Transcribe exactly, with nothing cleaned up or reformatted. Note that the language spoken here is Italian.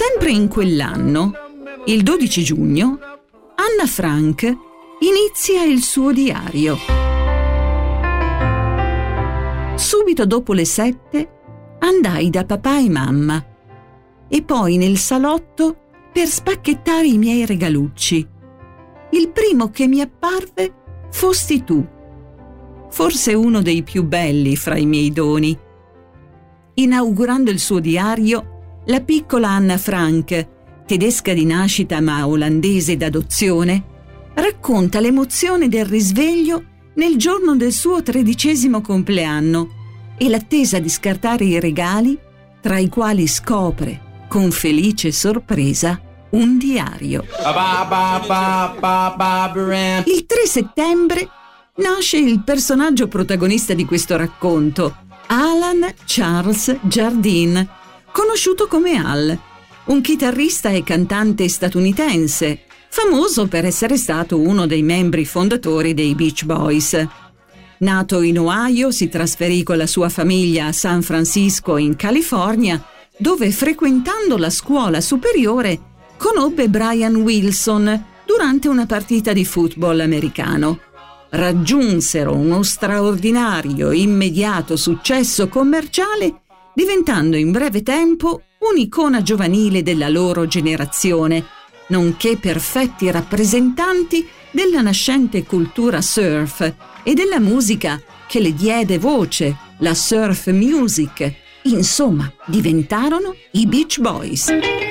Sempre in quell'anno, il dodici giugno, Anna Frank inizia il suo diario. Subito dopo le sette andai da papà e mamma e poi nel salotto per spacchettare i miei regalucci. Il primo che mi apparve fosti tu, forse uno dei più belli fra i miei doni. Inaugurando il suo diario, la piccola Anna Frank, tedesca di nascita ma olandese d'adozione, racconta l'emozione del risveglio nel giorno del suo tredicesimo compleanno e l'attesa di scartare i regali, tra i quali scopre, con felice sorpresa, un diario. Il tre settembre nasce il personaggio protagonista di questo racconto, Alan Charles Jardine, conosciuto come Al, un chitarrista e cantante statunitense, famoso per essere stato uno dei membri fondatori dei Beach Boys. Nato in Ohio, si trasferì con la sua famiglia a San Francisco, in California, dove, frequentando la scuola superiore, conobbe Brian Wilson durante una partita di football americano. Raggiunsero uno straordinario e immediato successo commerciale, diventando in breve tempo un'icona giovanile della loro generazione, nonché perfetti rappresentanti della nascente cultura surf e della musica che le diede voce, la surf music. Insomma, diventarono i Beach Boys.